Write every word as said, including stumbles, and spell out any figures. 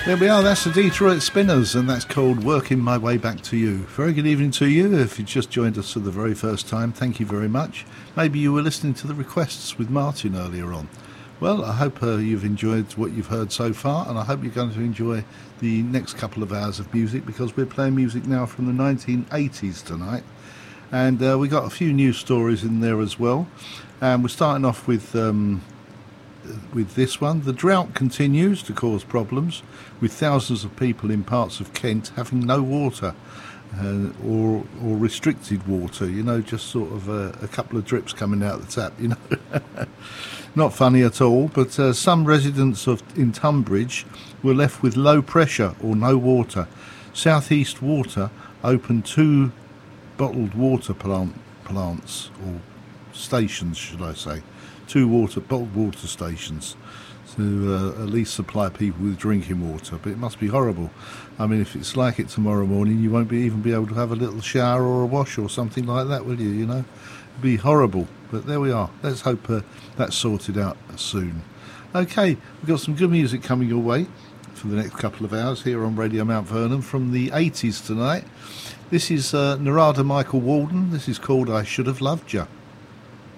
There we are, that's the Detroit Spinners, and that's called Working My Way Back to You. Very good evening to you. If you just joined us for the very first time, thank you very much. Maybe you were listening to the requests with Martin earlier on. Well, I hope uh, you've enjoyed what you've heard so far, and I hope you're going to enjoy the next couple of hours of music, because we're playing music now from the nineteen eighties tonight. And uh, we got a few news stories in there as well. And we're starting off with... Um, with this one. The drought continues to cause problems, with thousands of people in parts of Kent having no water uh, or or restricted water, you know, just sort of a, a couple of drips coming out the tap, you know. Not funny at all, but uh, some residents of in Tunbridge were left with low pressure or no water. South East Water opened two bottled water plant plants, or stations should I say, two water bottled water stations to uh, at least supply people with drinking water. But it must be horrible. I mean, if it's like it tomorrow morning, you won't be even be able to have a little shower or a wash or something like that, will you? You know, it'd be horrible. But there we are. Let's hope uh, that's sorted out soon. Okay, we've got some good music coming your way for the next couple of hours here on Radio Mount Vernon from the eighties tonight. This is uh, Narada Michael Walden. This is called I Should Have Loved Ya.